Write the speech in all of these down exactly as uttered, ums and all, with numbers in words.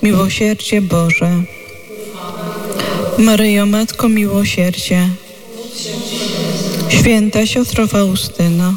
Miłosierdzie Boże. Maryjo, Matko Miłosierdzia, Święta Siostro Faustyno,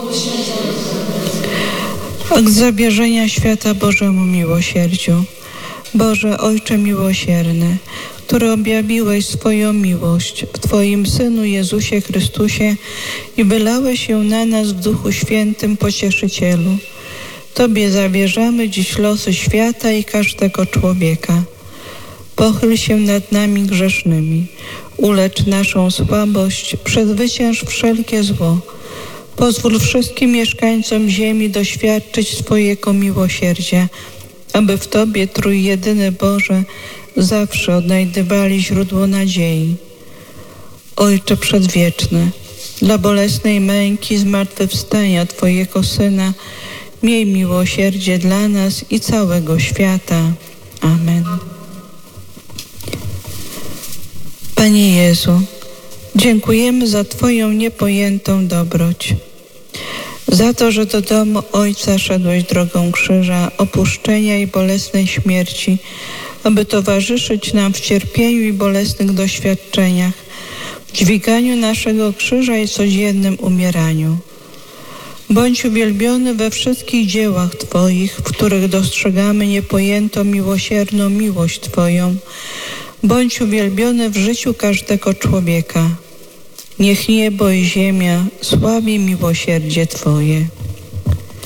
akt zawierzenia świata Bożemu miłosierdziu. Boże Ojcze miłosierny, który objawiłeś swoją miłość w Twoim Synu Jezusie Chrystusie i wylałeś ją na nas w Duchu Świętym Pocieszycielu, Tobie zawierzamy dziś losy świata i każdego człowieka. Pochyl się nad nami grzesznymi, ulecz naszą słabość, przezwycięż wszelkie zło. Pozwól wszystkim mieszkańcom ziemi doświadczyć swojego miłosierdzia, aby w Tobie, Trójjedyny Boże, zawsze odnajdywali źródło nadziei. Ojcze Przedwieczny, dla bolesnej męki zmartwychwstania Twojego Syna, miej miłosierdzie dla nas i całego świata. Amen. Panie Jezu, dziękujemy za Twoją niepojętą dobroć, za to, że do domu Ojca szedłeś drogą krzyża, opuszczenia i bolesnej śmierci, aby towarzyszyć nam w cierpieniu i bolesnych doświadczeniach, w dźwiganiu naszego krzyża i codziennym umieraniu. Bądź uwielbiony we wszystkich dziełach Twoich, w których dostrzegamy niepojętą miłosierną miłość Twoją. Bądź uwielbiony w życiu każdego człowieka. Niech niebo i ziemia sławi miłosierdzie Twoje.